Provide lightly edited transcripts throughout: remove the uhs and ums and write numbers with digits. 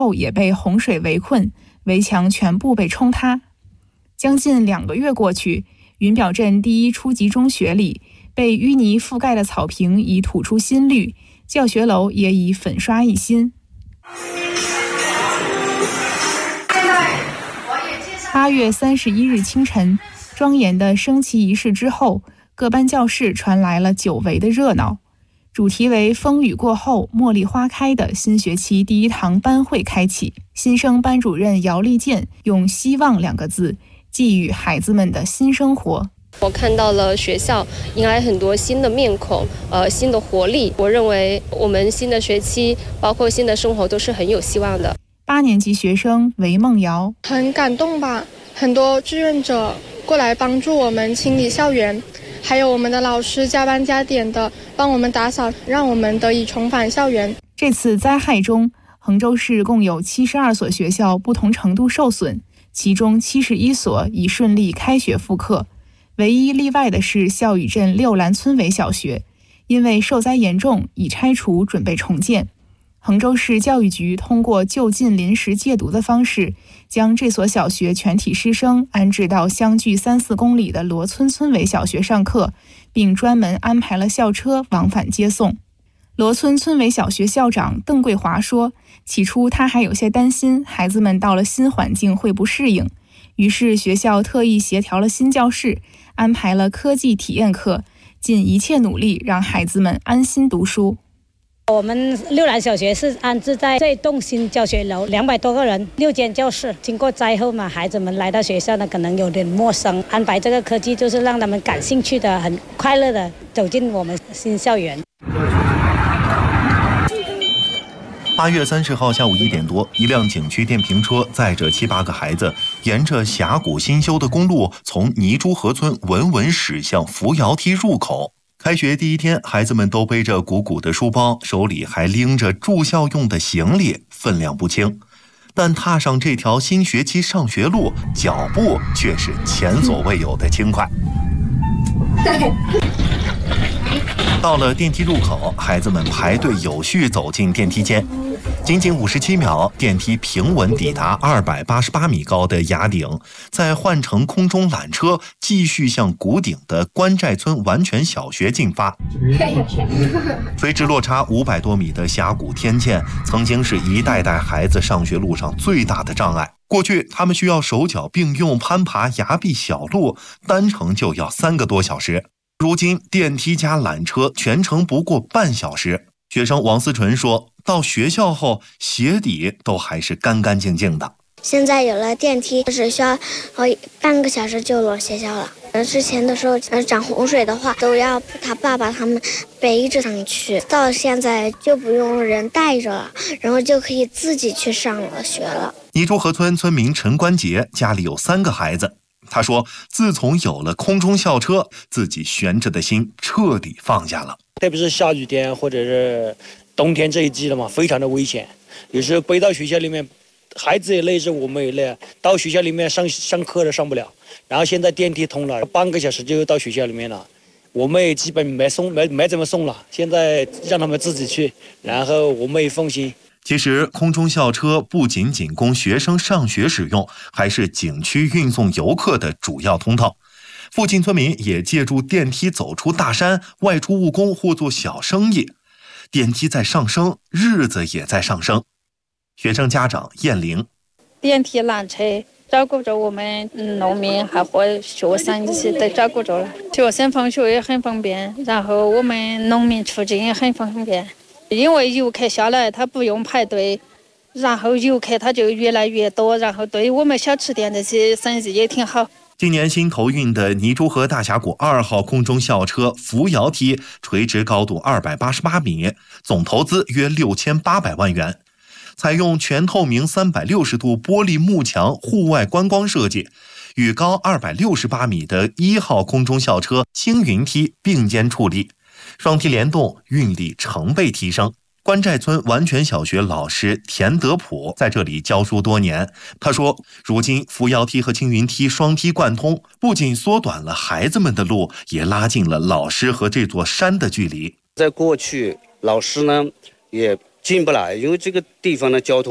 后也被洪水围困，围墙全部被冲塌。将近2个月过去，云表镇第一初级中学里，被淤泥覆盖的草坪已吐出新绿，教学楼也已粉刷一新。8月31日清晨，庄严的升旗仪式之后，各班教室传来了久违的热闹。主题为风雨过后茉莉花开的新学期第一堂班会开启，新生班主任姚丽健用希望2个字寄予孩子们的新生活。 我看到了学校迎来很多新的面孔，新的活力。我认为我们新的学期，包括新的生活都是很有希望的。 8年级学生韦梦瑶很感动吧，很多志愿者过来帮助我们清理校园，还有我们的老师加班加点的帮我们打扫，让我们得以重返校园。 这次灾害中，衡州市共有72所学校不同程度受损，其中71所已顺利开学复课。唯一例外的是孝宇镇六兰村委小学，因为受灾严重，已拆除，准备重建。衡州市教育局通过就近临时借读的方式，将这所小学全体师生安置到相距3-4公里的罗村村委小学上课，并专门安排了校车往返接送。罗村村委小学校长邓桂华说，起初他还有些担心孩子们到了新环境会不适应，于是学校特意协调了新教室，安排了科技体验课，尽一切努力让孩子们安心读书。 我们六兰小学是安置在这栋新教学楼，200多个人，6间教室。经过灾后嘛，孩子们来到学校呢，可能有点陌生。安排这个科技，就是让他们感兴趣的、很快乐的走进我们新校园。 8月30号下午1点多，一辆景区电瓶车载着7、8个孩子，沿着峡谷新修的公路，从泥珠河村稳稳驶向扶摇梯入口。开学第一天，孩子们都背着鼓鼓的书包，手里还拎着住校用的行李，分量不轻。但踏上这条新学期上学路，脚步却是前所未有的轻快。到了电梯入口，孩子们排队有序走进电梯间。仅仅57秒，电梯平稳抵达288米高的崖顶，再换乘空中缆车，继续向谷顶的关寨村完全小学进发。垂直落差500多米的峡谷天堑，曾经是一代代孩子上学路上最大的障碍。过去，他们需要手脚并用攀爬崖壁小路，单程就要3个多小时。如今，电梯加缆车全程不过半小时。学生王思纯说，到学校后鞋底都还是干干净净的。 现在有了电梯，只需要半个小时就落学校了。之前的时候涨洪水的话，都要他爸爸他们背着上去，到现在就不用人带着了，然后就可以自己去上了学了。 泥珠河村村民陈关杰家里有3个孩子，他说，自从有了空中校车，自己悬着的心彻底放下了。 特别是下雨天或者是冬天这一季了嘛，非常的危险。有时候背到学校里面，孩子也累着，我们也累，到学校里面上课都上不了。然后现在电梯通了，半个小时就到学校里面了。我们也基本没怎么送了，现在让他们自己去，然后我们也放心。 其实，空中校车不仅仅供学生上学使用，还是景区运送游客的主要通道。附近村民也借助电梯走出大山，外出务工或做小生意。电梯在上升，日子也在上升。学生家长燕玲， 电梯缆车照顾着我们农民还和学生一起都照顾着了，学生放学也很方便，然后我们农民出境也很方便。因为游客下来他不用排队，然后游客他就越来越多，然后对我们小吃店这些生意也挺好。 今年新投运的泥珠河大峡谷2号空中校车扶摇梯，垂直高度288米，总投资约6800万元。采用全透明360度玻璃幕墙户外观光设计，与高268米的1号空中校车青云梯并肩矗立，双梯联动，运力成倍提升。关寨村完全小学老师田德普在这里教书多年，他说，如今扶摇梯和青云梯双梯贯通，不仅缩短了孩子们的路，也拉近了老师和这座山的距离。 在过去，老师呢也进不来，因为这个地方的交通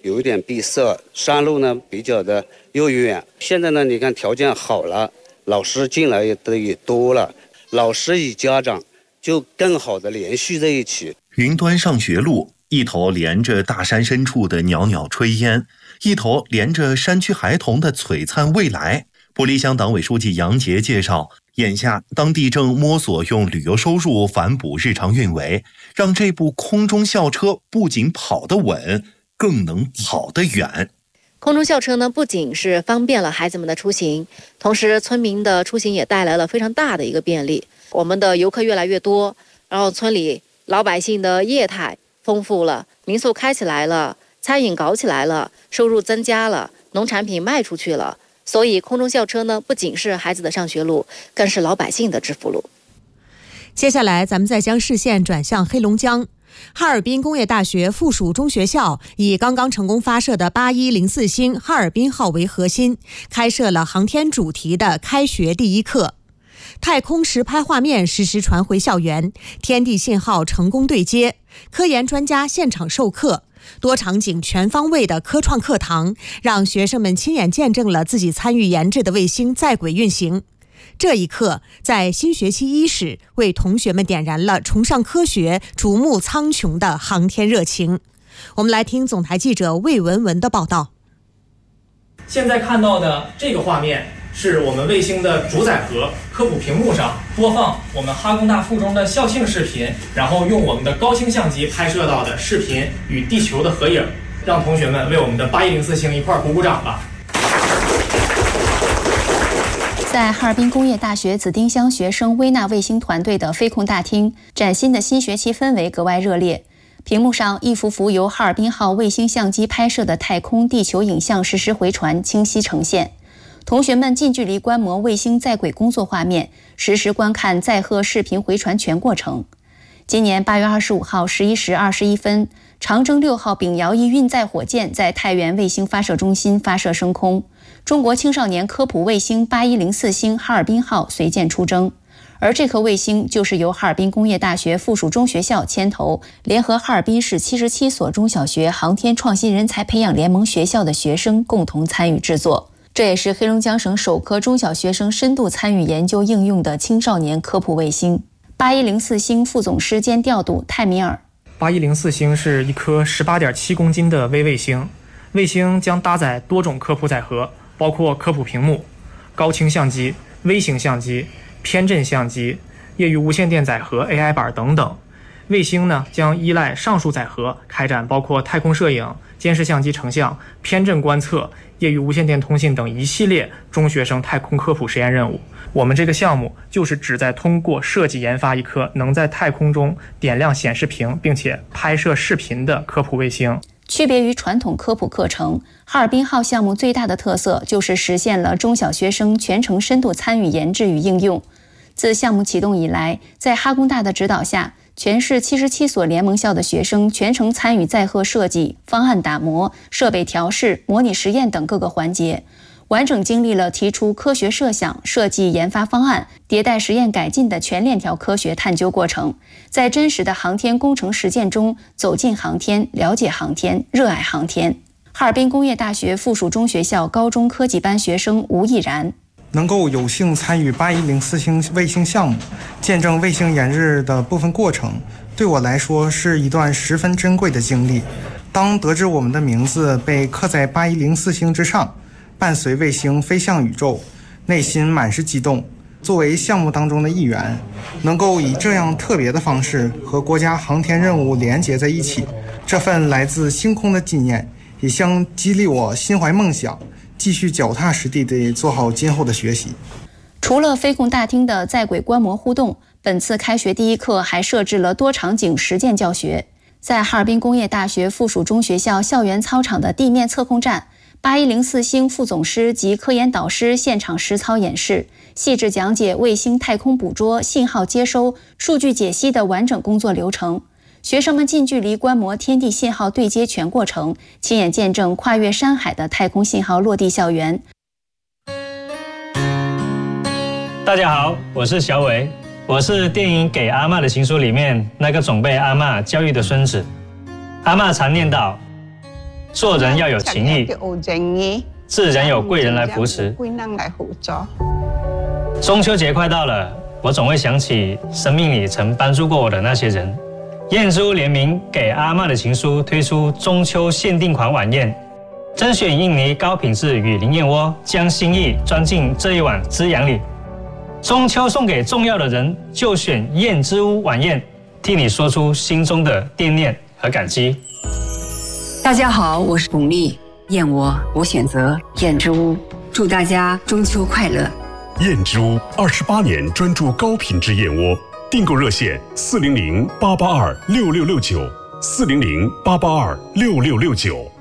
有一点闭塞，山路呢比较的又远。现在呢，你看条件好了，老师进来也多了，老师与家长就更好的联系在一起。 云端上学路一头连着大山深处的袅袅炊烟，一头连着山区孩童的璀璨未来。玻璃乡党委书记杨杰介绍，眼下当地正摸索用旅游收入反哺日常运维，让这部空中校车不仅跑得稳，更能跑得远。 空中校车呢，不仅是方便了孩子们的出行，同时村民的出行也带来了非常大的一个便利。我们的游客越来越多，然后村里老百姓的业态丰富了，民宿开起来了，餐饮搞起来了，收入增加了，农产品卖出去了。所以空中校车呢，不仅是孩子的上学路，更是老百姓的致富路。 接下来咱们再将视线转向黑龙江。哈尔滨工业大学附属中学校以刚刚成功发射的8104星哈尔滨号为核心，开设了航天主题的开学第一课。太空实拍画面实时传回校园，天地信号成功对接，科研专家现场授课，多场景全方位的科创课堂，让学生们亲眼见证了自己参与研制的卫星在轨运行。这一刻，在新学期伊始，为同学们点燃了崇尚科学、瞩目苍穹的航天热情。我们来听总台记者魏文文的报道。 现在看到的这个画面是我们卫星的主载荷科普屏幕上播放我们哈工大附中的校庆视频，然后用我们的高清相机拍摄到的视频与地球的合影，让同学们为我们的8104星一块鼓鼓掌吧。 在哈尔滨工业大学紫丁乡学生微纳卫星团队的飞控大厅，崭新的新学期氛围格外热烈。屏幕上一幅幅由哈尔滨号卫星相机拍摄的太空地球影像实时回传清晰呈现，同学们近距离观摩卫星在轨工作画面，实时观看载荷视频回传全过程。今年8月25号11时21分，长征6号丙遥1运载火箭在太原卫星发射中心发射升空，中国青少年科普卫星8104星哈尔滨号随舰出征。而这颗卫星就是由哈尔滨工业大学附属中学校牵头，联合哈尔滨市77所中小学航天创新人才培养联盟学校的学生共同参与制作。这也是黑龙江省首颗中小学生深度参与研究应用的青少年科普卫星。8104星副总师兼调度泰米尔。 8104星是一颗18.7公斤的微卫星，卫星将搭载多种科普载荷，包括科普屏幕、高清相机、微型相机、偏振相机、业余无线电载荷 AI 板等等。卫星呢将依赖上述载荷开展包括太空摄影、监视相机成像、偏振观测、业余无线电通信等一系列中学生太空科普实验任务。我们这个项目就是旨在通过设计研发一颗能在太空中点亮显示屏并且拍摄视频的科普卫星。 区别于传统科普课程，哈尔滨号项目最大的特色就是实现了中小学生全程深度参与研制与应用。自项目启动以来，在哈工大的指导下，全市77所联盟校的学生全程参与载荷设计、方案打磨、设备调试、模拟实验等各个环节，完整经历了提出科学设想、设计研发方案、迭代实验改进的全链条科学探究过程，在真实的航天工程实践中走进航天、了解航天、热爱航天。哈尔滨工业大学附属中学校高中科技班学生吴毅然。 能够有幸参与8104星卫星项目，见证卫星研制的部分过程，对我来说是一段十分珍贵的经历。当得知我们的名字被刻在8104星之上，伴随卫星飞向宇宙，内心满是激动。作为项目当中的一员，能够以这样特别的方式和国家航天任务连结在一起，这份来自星空的纪念也将激励我心怀梦想，继续脚踏实地地做好今后的学习。 除了飞控大厅的在轨观摩互动，本次开学第一课还设置了多场景实践教学。在哈尔滨工业大学附属中学校校园操场的地面测控站，8104星副总师及科研导师现场实操演示，细致讲解卫星太空捕捉、信号接收、数据解析的完整工作流程。学生们近距离观摩天地信号对接全过程，亲眼见证跨越山海的太空信号落地校园。 大家好，我是小伟，我是电影《给阿嬷的情书》里面那个总被阿嬷教育的孙子。阿嬷常念叨： 做人要有情义，自然有贵人来扶持。中秋节快到了，我总会想起生命里曾帮助过我的那些人。燕之屋联名给阿嬷的情书推出中秋限定款晚宴，甄选印尼高品质雨林燕窝，将心意装进这一碗滋养里。中秋送给重要的人，就选燕之屋晚宴，替你说出心中的惦念和感激。 大家好，我是巩俐，燕窝我选择燕之屋，祝大家中秋快乐。 燕之屋28年专注高品质燕窝，订购热线400-882-6669，400-882-6669。